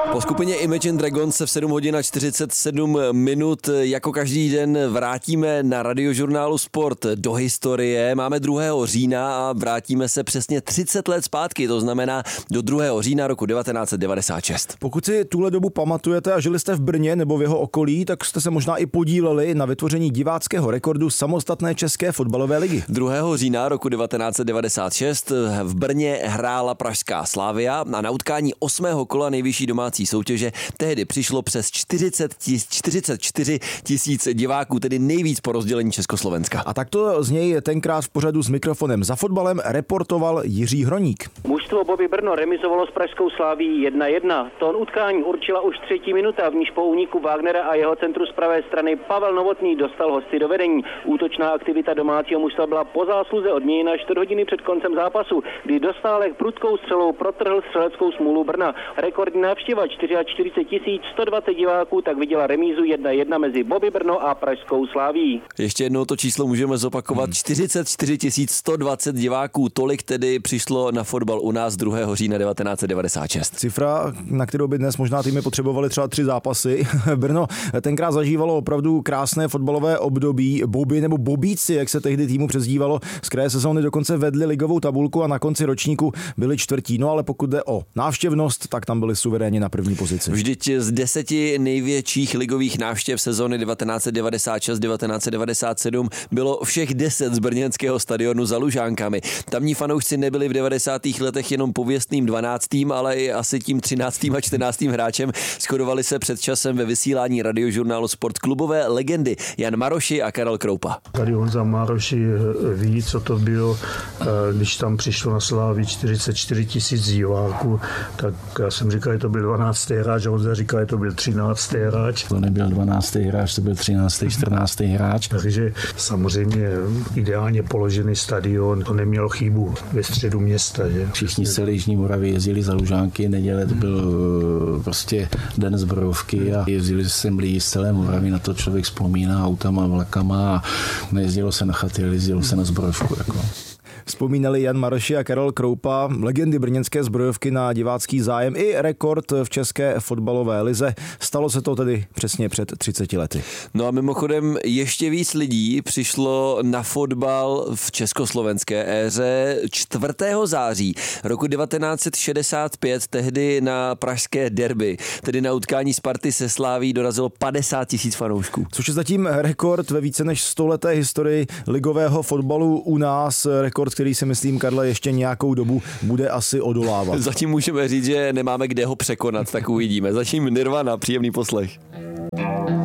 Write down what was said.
Po skupině Imagine Dragons se v 7 hodin a 47 minut jako každý den vrátíme na Radiožurnálu Sport do historie. Máme 2. října a vrátíme se přesně 30 let zpátky, to znamená do 2. října roku 1996. Pokud si tuhle dobu pamatujete a žili jste v Brně nebo v jeho okolí, tak jste se možná i podíleli na vytvoření diváckého rekordu samostatné české fotbalové ligy. 2. října roku 1996 v Brně hrála pražská Slavia a na utkání 8. kola nejvyšší domácí soutěže tehdy přišlo přes 44 tisíc diváků, tedy nejvíc po rozdělení Československa. A takto z něj tenkrát v pořadu s mikrofonem za fotbalem reportoval Jiří Hroník. Mužstvo Bobby Brno remizovalo s pražskou Slavií 1-1. Tón utkání určila už 3. minuta, v níž po úniku Wagnera a jeho centru z pravé strany Pavel Novotný dostal hosty do vedení. Útočná aktivita domácího mužstva byla po zásluze odměněna 4 hodiny před koncem zápasu, kdy Dostálek prudkou střelou protrhl střeleckou smůlu Brna. Rekordní návštěva 44 120 diváků tak viděla remízu 1-1 mezi Bobby Brno a pražskou Slavií. Ještě jednou to číslo můžeme zopakovat. 44 120 diváků, tolik tedy přišlo na fotbal u nás 2. října 1996. Cifra, na kterou by dnes možná týmy potřebovali třeba 3 zápasy. Brno tenkrát zažívalo opravdu krásné fotbalové období. Bobby nebo Bobíci, jak se tehdy týmu přezdívalo, z kraje sezóny dokonce vedli ligovou tabulku a na konci ročníku byli 4. No ale pokud jde o návštěvnost, tak tam byli suverénně na první pozici. Vždyť z 10 největších ligových návštěv sezóny 1996-1997 bylo všech 10 z brněnského stadionu za Lužánkami. Tamní fanoušci nebyli v 90. letech jenom pověstným 12., ale i asi tím 13. a 14. hráčem. Shodovali se před časem ve vysílání Radiožurnálu Sport klubové legendy Jan Maroši a Karel Kroupa. Tady Honza Maroši ví, co to bylo, když tam přišlo na Slávii 44 tisíc diváků, tak já jsem říkal, že to byl 12. hráč a Honza říkal, že to byl 13. hráč. To nebyl 12. hráč, to byl 13. 14. hráč. Takže samozřejmě ideálně položený stadion, to nemělo chybu ve středu města. Že? Všichni z celé Jižní Moravy jezdili za Lužánky, neděle to byl prostě den zbrojovky a jezdili sem lidi z celé Moravy, na to člověk vzpomíná autama, vlakama a nejezdilo se na chaty, ale jezdilo se na zbrojovku. Jako. Vzpomínali Jan Maroši a Karel Kroupa, legendy brněnské zbrojovky na divácký zájem i rekord v české fotbalové lize. Stalo se to tedy přesně před 30 lety. No a mimochodem ještě víc lidí přišlo na fotbal v československé éře 4. září roku 1965, tehdy na pražské derby, tedy na utkání Sparty se Slavií dorazilo 50 000 fanoušků. Což je zatím rekord ve více než 100leté historii ligového fotbalu u nás, rekord, který si myslím, Karle, ještě nějakou dobu bude asi odolávat. Zatím můžeme říct, že nemáme kde ho překonat, tak uvidíme. Zatím Nirvana, příjemný poslech.